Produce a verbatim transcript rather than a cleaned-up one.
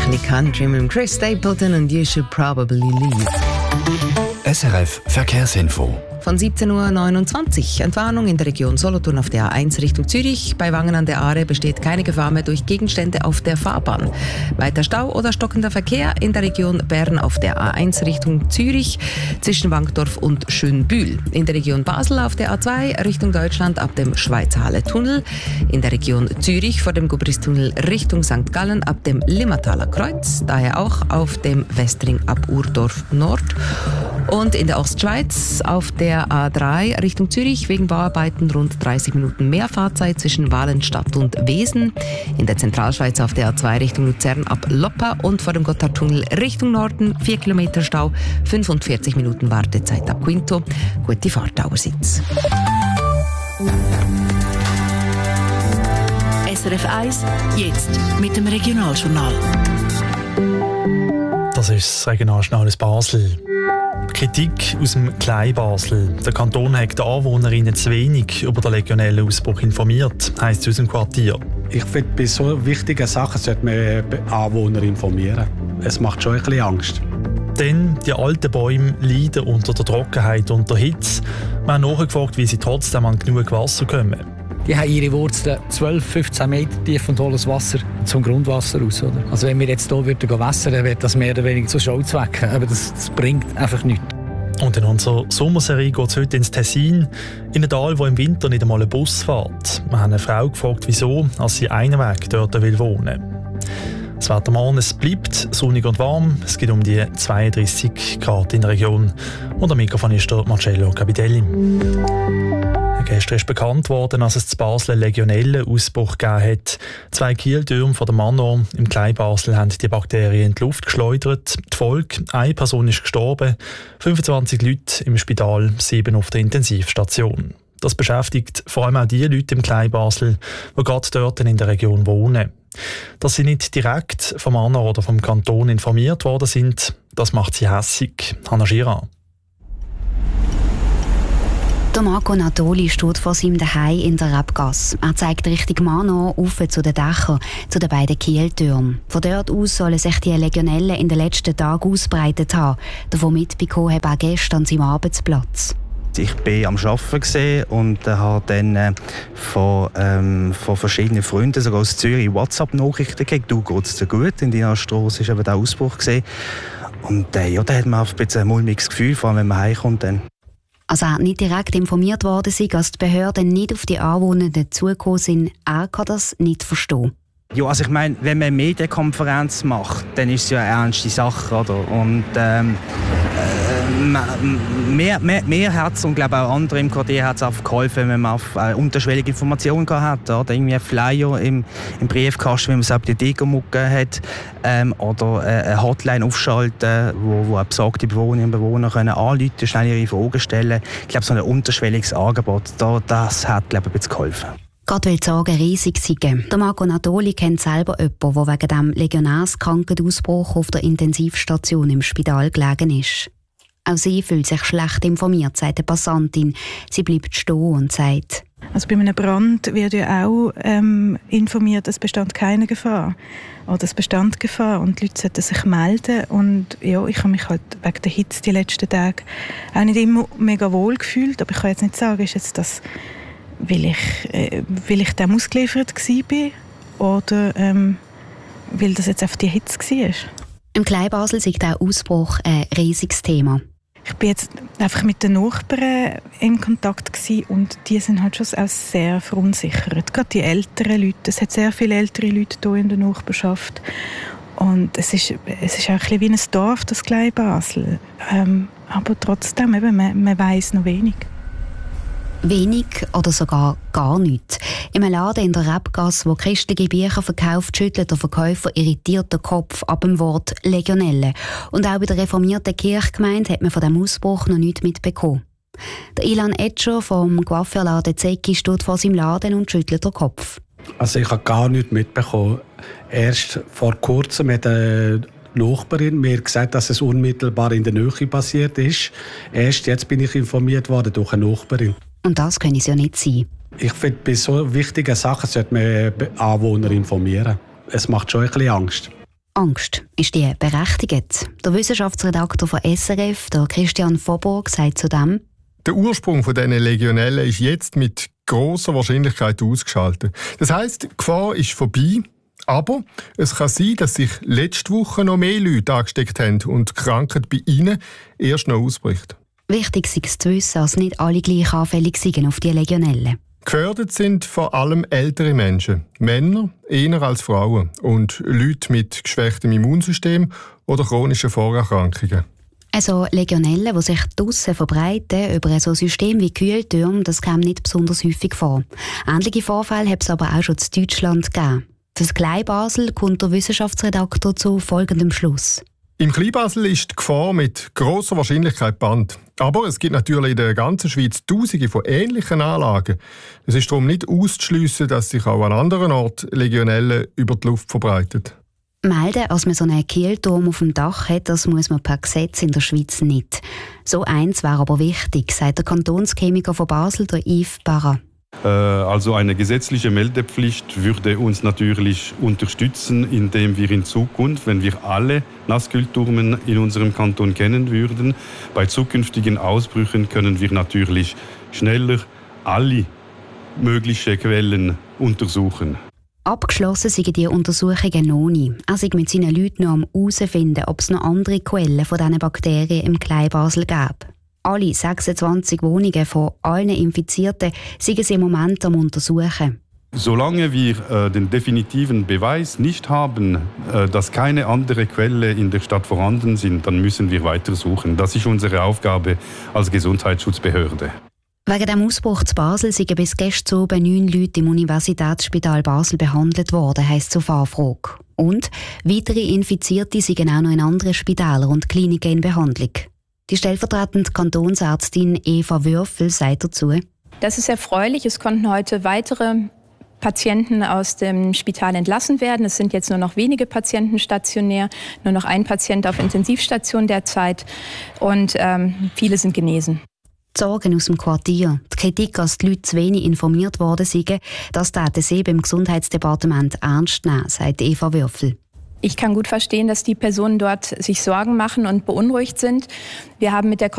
Technik Country mit Chris Stapleton und You Should Probably Leave. S R F Verkehrsinfo. Von siebzehn Uhr neunundzwanzig. Entwarnung in der Region Solothurn auf der A eins Richtung Zürich. Bei Wangen an der Aare besteht keine Gefahr mehr durch Gegenstände auf der Fahrbahn. Weiter Stau oder stockender Verkehr in der Region Bern auf der A eins Richtung Zürich zwischen Wankdorf und Schönbühl. In der Region Basel auf der A zwei Richtung Deutschland ab dem Schweizerhalle-Tunnel. In der Region Zürich vor dem Gubristunnel Richtung Sankt Gallen ab dem Limmertaler Kreuz. Daher auch auf dem Westring ab Urdorf Nord. Und in der Ostschweiz auf der A drei Richtung Zürich wegen Bauarbeiten rund dreißig Minuten mehr Fahrzeit zwischen Walenstadt und Wesen. In der Zentralschweiz auf der A zwei Richtung Luzern ab Loppa und vor dem Gotthardtunnel Richtung Norden vier Kilometer Stau, fünfundvierzig Minuten Wartezeit ab Quinto. Gute Fahrt allerseits. S R F eins, jetzt mit dem Regionaljournal. Das ist das Regionaljournal aus Basel. Kritik aus dem Kleinbasel. Der Kanton hat die Anwohnerinnen zu wenig über den Legionellenausbruch informiert, heisst es aus dem Quartier. Ich finde, bei so wichtigen Sachen sollte man Anwohner informieren. Es macht schon ein bisschen Angst. Denn die alten Bäume leiden unter der Trockenheit und der Hitze. Wir haben nachgefragt, wie sie trotzdem an genug Wasser kommen. Die haben ihre Wurzeln zwölf, fünfzehn Meter tief und holen das Wasser zum Grundwasser raus. Oder? Also wenn wir jetzt hier wässern würden, dann wäre das mehr oder weniger zu Schauzwecken. Aber das, das bringt einfach nichts. Und in unserer Sommerserie geht es heute ins Tessin, in ein Tal, wo im Winter nicht einmal ein Bus fährt. Wir haben eine Frau gefragt, wieso als sie einen Weg dort will wohnen. Das Wetter morgen, es bleibt sonnig und warm. Es geht um die zweiunddreißig Grad in der Region. Und am Mikrofon ist der Marcello Capitelli. Gestern ist bekannt worden, dass es zu Basel einen Legionellenausbruch gegeben hat. Zwei Kieltürme von der Manor im Kleinbasel haben die Bakterien in die Luft geschleudert. Die Folge: eine Person ist gestorben, fünfundzwanzig Leute im Spital, sieben auf der Intensivstation. Das beschäftigt vor allem auch die Leute im Kleinbasel, die gerade dort in der Region wohnen. Dass sie nicht direkt vom Manor oder vom Kanton informiert worden sind, das macht sie hässig. Hanna Girard. Der Marco Natoli steht vor seinem Zuhause in der Rebgasse. Er zeigt Richtung Manor auf zu den Dächern, zu den beiden Kieltürmen. Von dort aus sollen sich die Legionellen in den letzten Tagen ausbreitet haben. Davon mitbekommen habe auch gestern an seinem Arbeitsplatz. Ich war am Arbeiten und habe dann äh, von, ähm, von verschiedenen Freunden, sogar aus Zürich, WhatsApp-Nachrichten gekriegt. «Du, geht es dir gut?» In deiner Straße war eben der Ausbruch. Und äh, ja, da hat man ein bisschen ein mulmiges Gefühl, vor allem wenn man heimkommt. Dann. Also er nicht direkt informiert worden sei, als die Behörden nicht auf die Anwohner zugekommen sind, er kann das nicht verstehen. Ja, also ich meine, wenn man eine Medienkonferenz macht, dann ist es ja eine ernste Sache, oder? Und ähm, äh, mehr, mehr, mehr hat es, und glaube auch andere im Quartier hat es auch geholfen, wenn man auf äh, unterschwellige Informationen hat, oder? Irgendwie ein Flyer im, im Briefkasten, wenn man es auf die Deko-Mucke hat, ähm, oder äh, eine Hotline aufschalten, wo, wo besorgte Bewohnerinnen und Bewohner können anrufen, schnell ihre Fragen stellen. Ich glaube, so ein unterschwelliges Angebot, da, das hat, glaube ich, ein bisschen geholfen. Gerade weil die Sorgen riesig sind. Der Marco Natoli kennt selber jemanden, der wegen dem Legionärskrankenausbruch auf der Intensivstation im Spital gelegen ist. Auch sie fühlt sich schlecht informiert, sagt die Passantin. Sie bleibt stehen und sagt: Also bei einem Brand wird ja auch ähm, informiert, es bestand keine Gefahr. Oder es bestand Gefahr und die Leute sollten sich melden. Und ja, ich habe mich halt wegen der Hitze die letzten Tage auch nicht immer mega wohl gefühlt. Aber ich kann jetzt nicht sagen, ist jetzt das... Weil ich, äh, weil ich dem ausgeliefert war oder ähm, weil das jetzt auf die Hitze war. Im Kleinbasel ist der Ausbruch ein riesiges Thema. Ich war jetzt einfach mit den Nachbarn in Kontakt gewesen, und die sind halt schon auch sehr verunsichert. Gerade die älteren Leute. Es hat sehr viele ältere Leute hier in der Nachbarschaft. Und es ist, es ist auch ein bisschen wie ein Dorf, das Kleinbasel. Ähm, aber trotzdem, eben, man, man weiss noch wenig. Wenig oder sogar gar nichts. Im Laden in der Rebgasse, wo christliche Bücher verkauft, schüttelt der Verkäufer irritiert den Kopf ab dem Wort Legionelle. Und auch bei der reformierten Kirchgemeinde hat man von diesem Ausbruch noch nichts mitbekommen. Der Ilan Etscher vom Coiffeurladen Zecki steht vor seinem Laden und schüttelt den Kopf. Also ich habe gar nichts mitbekommen. Erst vor kurzem hat eine Nachbarin mir gesagt, dass es unmittelbar in der Nähe passiert ist. Erst jetzt bin ich informiert worden durch eine Nachbarin. Und das können es ja nicht sein. Ich finde, bei so wichtigen Sachen sollte man Anwohner informieren. Es macht schon ein bisschen Angst. Angst, ist die berechtigt? Der Wissenschaftsredakteur von S R F, der Christian Voborg, sagt zu dem: Der Ursprung von diesen Legionellen ist jetzt mit grosser Wahrscheinlichkeit ausgeschaltet. Das heisst, die Gefahr ist vorbei, aber es kann sein, dass sich letzte Woche noch mehr Leute angesteckt haben und die Krankheit bei ihnen erst noch ausbricht. Wichtig ist es zu wissen, dass nicht alle gleich anfällig sind auf die Legionellen. Gefährdet sind vor allem ältere Menschen, Männer eher als Frauen und Leute mit geschwächtem Immunsystem oder chronischen Vorerkrankungen. Also Legionellen, die sich draussen verbreiten über so ein System wie Kühltürme, das kommt nicht besonders häufig vor. Ähnliche Vorfälle hat es aber auch schon in Deutschland gegeben. Für das Kleinbasel kommt der Wissenschaftsredakteur zu folgendem Schluss. Im Kleinbasel ist die Gefahr mit grosser Wahrscheinlichkeit bekannt. Aber es gibt natürlich in der ganzen Schweiz Tausende von ähnlichen Anlagen. Es ist darum nicht auszuschliessen, dass sich auch an anderen Orten Legionellen über die Luft verbreiten. Melden, dass man so einen Kielturm auf dem Dach hat, das muss man per Gesetz in der Schweiz nicht. So eins wäre aber wichtig, sagt der Kantonschemiker von Basel, der Yves Barra. Also eine gesetzliche Meldepflicht würde uns natürlich unterstützen, indem wir in Zukunft, wenn wir alle Nasskühlturmen in unserem Kanton kennen würden, bei zukünftigen Ausbrüchen können wir natürlich schneller alle möglichen Quellen untersuchen. Abgeschlossen sind die Untersuchungen noch nicht. Er sei mit seinen Leuten noch am herausfinden, ob es noch andere Quellen von diesen Bakterien im Kleinbasel gäbe. Alle sechsundzwanzig Wohnungen von allen Infizierten sind sie im Moment am Untersuchen. Solange wir äh, den definitiven Beweis nicht haben, äh, dass keine andere Quelle in der Stadt vorhanden sind, dann müssen wir weitersuchen. Das ist unsere Aufgabe als Gesundheitsschutzbehörde. Wegen dem Ausbruch zu Basel sind bis gestern oben neun Leute im Universitätsspital Basel behandelt worden, heisst es auf Anfrage. Und weitere Infizierte sind auch noch in anderen Spitälern und Kliniken in Behandlung. Die stellvertretende Kantonsärztin Eva Würfel sagt dazu: Das ist erfreulich. Es konnten heute weitere Patienten aus dem Spital entlassen werden. Es sind jetzt nur noch wenige Patienten stationär, nur noch ein Patient auf Intensivstation derzeit und ähm, viele sind genesen. Die Sorgen aus dem Quartier, die Kritik, dass die Leute zu wenig informiert worden sind, das täten sie beim Gesundheitsdepartement ernst nehmen, sagt Eva Würfel. Ich kann gut verstehen, dass die Personen dort sich Sorgen machen und beunruhigt sind. Wir haben mit der